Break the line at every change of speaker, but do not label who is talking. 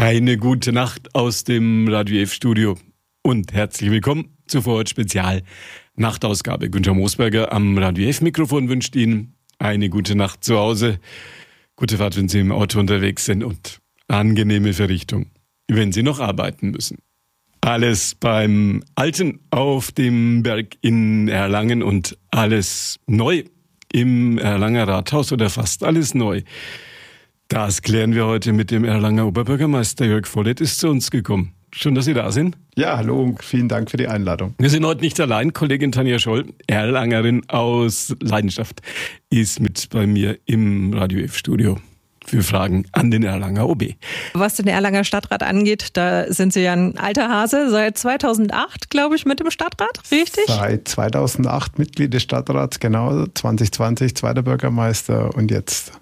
Eine gute Nacht aus dem Radio F-Studio und herzlich willkommen zur Vorort-Spezial Nachtausgabe. Günther Moosberger am Radio F-Mikrofon wünscht Ihnen eine gute Nacht zu Hause, gute Fahrt, wenn Sie im Auto unterwegs sind und angenehme Verrichtung, wenn Sie noch arbeiten müssen. Alles beim Alten auf dem Berg in Erlangen und alles neu im Erlanger Rathaus oder fast alles neu. Das klären wir heute mit dem Erlanger Oberbürgermeister Jörg Vollert, ist zu uns gekommen. Schön, dass Sie da sind.
Ja, hallo und vielen Dank für die Einladung.
Wir sind heute nicht allein. Kollegin Tanja Scholl, Erlangerin aus Leidenschaft, ist mit bei mir im Radio F-Studio für Fragen an den Erlanger OB.
Was den Erlanger Stadtrat angeht, da sind Sie ja ein alter Hase. Seit 2008, glaube ich, mit dem Stadtrat, richtig?
Seit 2008 Mitglied des Stadtrats, genau. 2020 zweiter Bürgermeister und jetzt